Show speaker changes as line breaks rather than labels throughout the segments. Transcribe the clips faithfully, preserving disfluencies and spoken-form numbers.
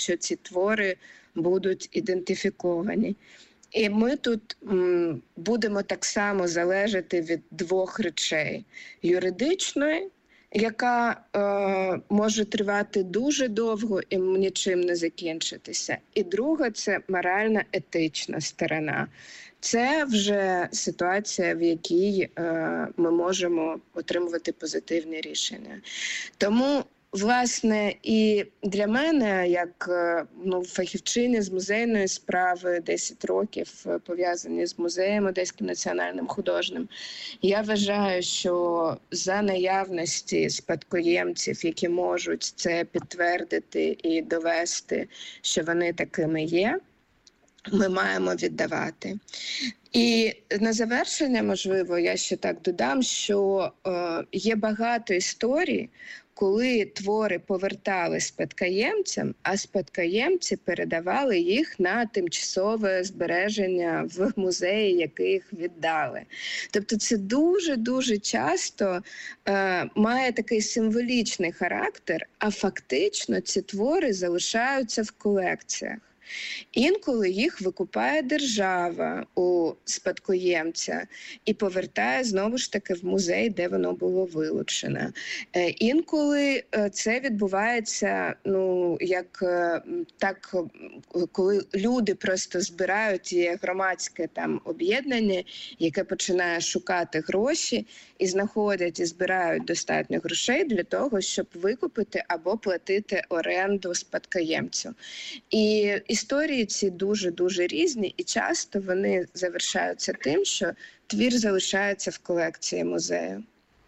якщо ці твори будуть ідентифіковані. І ми тут м, будемо так само залежати від двох речей. Юридичної, яка е, може тривати дуже довго і нічим не закінчитися. І друга – це морально-етична сторона. Це вже ситуація, в якій е, ми можемо отримувати позитивні рішення. Тому, власне, і для мене, як ну, фахівчині з музейної справи, десять років пов'язані з музеєм Одеським національним художнім, я вважаю, що за наявності спадкоємців, які можуть це підтвердити і довести, що вони такими є, ми маємо віддавати. І на завершення, можливо, я ще так додам, що е, є багато історій, коли твори повертали спадкоємцям, а спадкоємці передавали їх на тимчасове збереження в музеї, який їх віддали. Тобто це дуже-дуже часто е, має такий символічний характер, а фактично ці твори залишаються в колекціях. Інколи їх викупає держава у спадкоємця і повертає знову ж таки в музей, де воно було вилучено. Інколи це відбувається, ну, як так, коли люди просто збирають, є громадське там об'єднання, яке починає шукати гроші і знаходять і збирають достатньо грошей для того, щоб викупити або платити оренду спадкоємцю. І історії ці дуже-дуже різні, і часто вони завершаються тим, що твір залишається в колекції музею.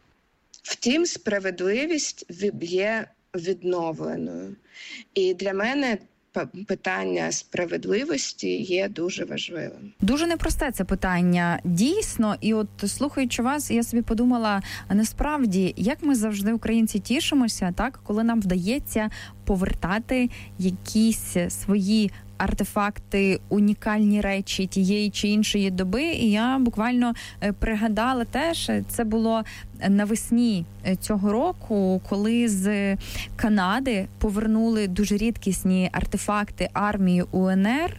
Втім, справедливість є відновленою. І для мене питання справедливості є дуже важливим.
Дуже непросте це питання, дійсно. І от, слухаючи вас, я собі подумала, насправді, як ми завжди, українці, тішимося, так, коли нам вдається повертати якісь свої артефакти, унікальні речі тієї чи іншої доби. І я буквально пригадала теж, це було навесні цього року, коли з Канади повернули дуже рідкісні артефакти армії УНР.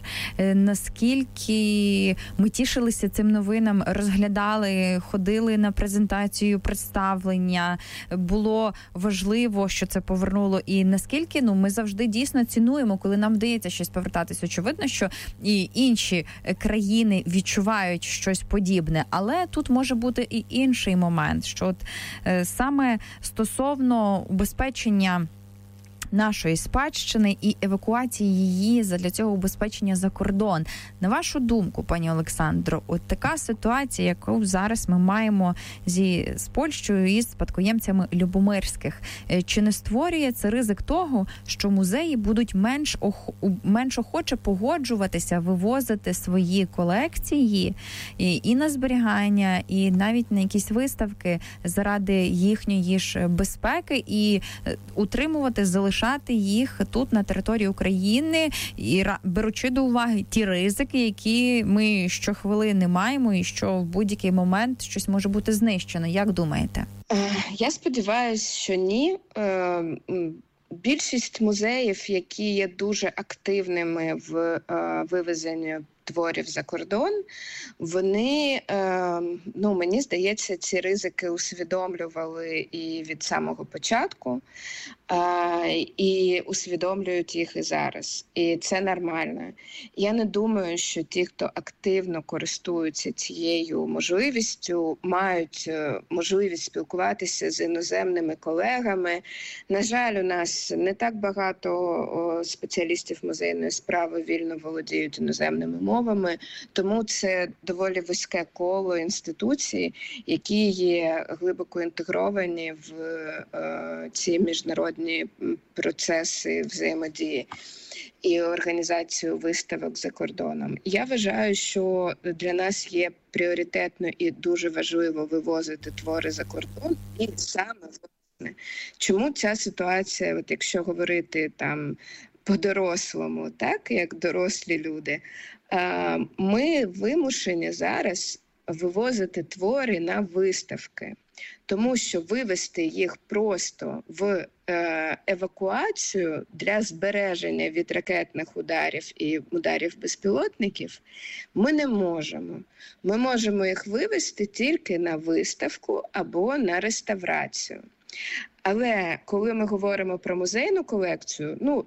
Наскільки ми тішилися цим новинам, розглядали, ходили на презентацію, представлення. Було важливо, що це повернуло. І наскільки, ну, ми завжди дійсно цінуємо, коли нам вдається щось повертатись. Очевидно, що і інші країни відчувають щось подібне. Але тут може бути і інший момент, що от е, саме стосовно убезпечення нашої спадщини і евакуації її задля цього убезпечення за кордон. На вашу думку, пані Олександро, от така ситуація, яку зараз ми маємо зі з Польщею і з спадкоємцями Любомирських, чи не створює це ризик того, що музеї будуть менш ох, менш охоче погоджуватися, вивозити свої колекції і, і на зберігання, і навіть на якісь виставки заради їхньої ж безпеки, і утримувати, залишати їх тут на території України, і беручи до уваги ті ризики, які ми щохвилини маємо, і що в будь-який момент щось може бути знищено. Як думаєте?
Я сподіваюся, що ні. Більшість музеїв, які є дуже активними в вивезенні творів за кордон, вони, ну, мені здається, ці ризики усвідомлювали і від самого початку, і усвідомлюють їх і зараз. І це нормально. Я не думаю, що ті, хто активно користуються цією можливістю, мають можливість спілкуватися з іноземними колегами. На жаль, у нас не так багато спеціалістів музейної справи вільно володіють іноземними мовами, тому це доволі вузьке коло інституцій, які є глибоко інтегровані в е, ці міжнародні процеси взаємодії і організацію виставок за кордоном. Я вважаю, що для нас є пріоритетно і дуже важливо вивозити твори за кордон, і саме власне, чому ця ситуація, от якщо говорити там по-дорослому, так, як дорослі люди, ми вимушені зараз вивозити твори на виставки. Тому що вивести їх просто в е, евакуацію для збереження від ракетних ударів і ударів безпілотників ми не можемо. Ми можемо їх вивести тільки на виставку або на реставрацію. Але коли ми говоримо про музейну колекцію, ну,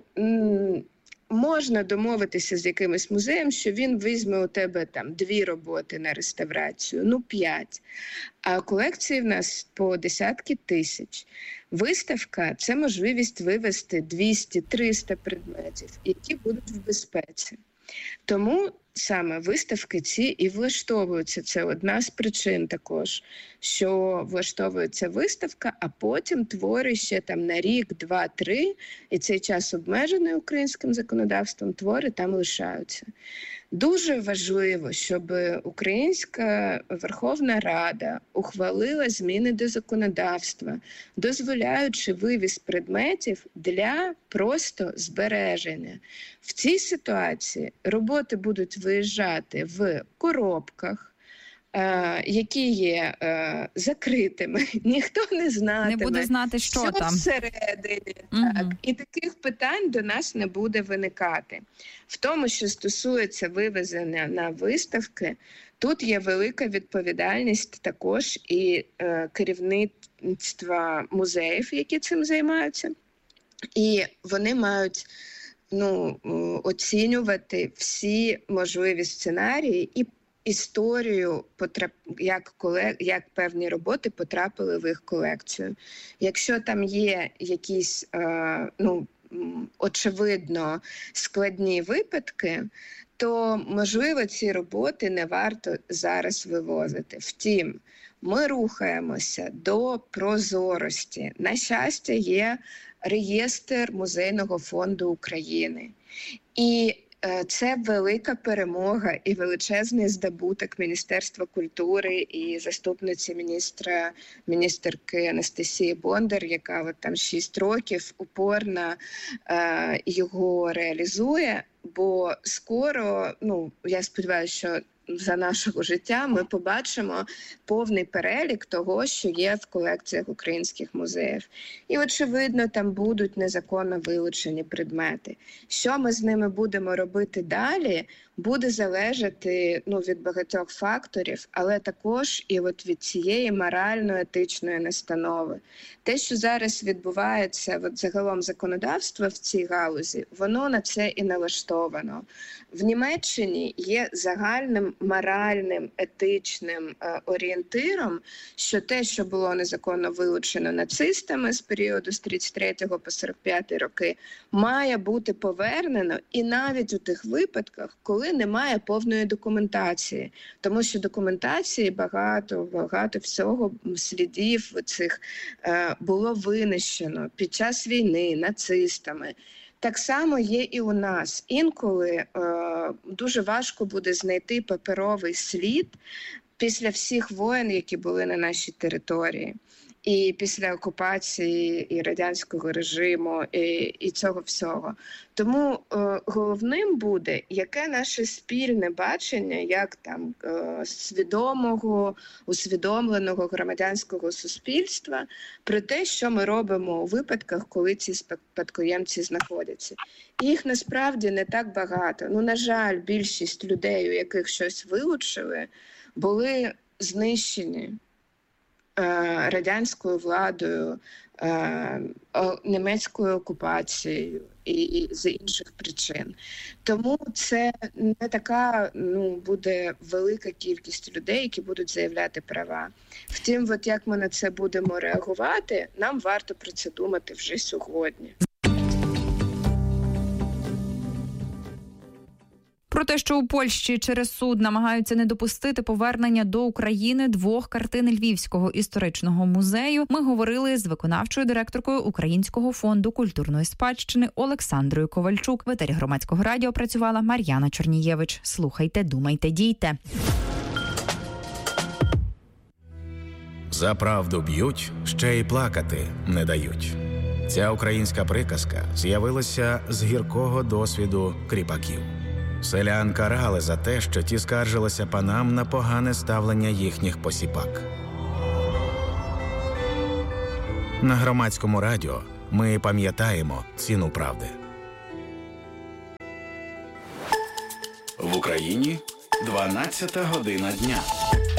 можна домовитися з якимось музеєм, що він візьме у тебе там дві роботи на реставрацію, ну п'ять. А колекції в нас по десятки тисяч. Виставка – це можливість вивести двісті-триста предметів, які будуть в безпеці. Тому саме виставки ці і влаштовуються. Це одна з причин також, що влаштовується виставка, а потім твори ще там на рік, два, три, і цей час обмежений українським законодавством, твори там лишаються. Дуже важливо, щоб Українська Верховна Рада ухвалила зміни до законодавства, дозволяючи вивіз предметів для просто збереження. В цій ситуації роботи будуть виїжджати в коробках, Е, які є е, закритими, ніхто не знатиме.
Не буде знати, що, що там.
Всередині. Угу. Так. І таких питань до нас не буде виникати. В тому, що стосується вивезення на виставки, тут є велика відповідальність також і е, керівництва музеїв, які цим займаються. І вони мають ну, оцінювати всі можливі сценарії і історію, як, колег... як певні роботи потрапили в їх колекцію. Якщо там є якісь, е, ну, очевидно, складні випадки, то, можливо, ці роботи не варто зараз вивозити. Втім, ми рухаємося до прозорості. На щастя, є реєстр Музейного фонду України. І це велика перемога і величезний здобуток Міністерства культури і заступниці міністра, міністерки Анастасії Бондар, яка от там шість років упорно е, його реалізує, бо скоро, ну, я сподіваюся, що за нашого життя ми побачимо повний перелік того, що є в колекціях українських музеїв. І, очевидно, там будуть незаконно вилучені предмети. Що ми з ними будемо робити далі, буде залежати ну, від багатьох факторів, але також і от від цієї морально-етичної настанови. Те, що зараз відбувається от загалом законодавство в цій галузі, воно на це і налаштовано. В Німеччині є загальним моральним, етичним е, орієнтиром, що те, що було незаконно вилучено нацистами з періоду з тридцять третього по сорок п'ятий роки, має бути повернено і навіть у тих випадках, коли немає повної документації. Тому що документації багато, багато всього слідів цих е, було винищено під час війни нацистами. Так само є і у нас. Інколи е, дуже важко буде знайти паперовий слід після всіх воєн, які були на нашій території. І після окупації, і радянського режиму, і, і цього всього. Тому е, головним буде, яке наше спільне бачення, як там е, свідомого, усвідомленого громадянського суспільства про те, що ми робимо у випадках, коли ці спадкоємці знаходяться. І їх насправді не так багато. Ну, на жаль, більшість людей, у яких щось вилучили, були знищені радянською владою, німецькою окупацією і з інших причин. Тому це не така ну, буде велика кількість людей, які будуть заявляти права. Втім, от як ми на це будемо реагувати, нам варто про це думати вже сьогодні.
Про те, що у Польщі через суд намагаються не допустити повернення до України двох картин Львівського історичного музею, ми говорили з виконавчою директоркою Українського фонду культурної спадщини Олександрою Ковальчук. В етері Громадського радіо працювала Мар'яна Чорнієвич. Слухайте, думайте, дійте.
За правду б'ють, ще й плакати не дають. Ця українська приказка з'явилася з гіркого досвіду кріпаків. Селян карали за те, що ті скаржилися панам на погане ставлення їхніх посіпак. На Громадському радіо ми пам'ятаємо ціну правди. В Україні дванадцята година дня.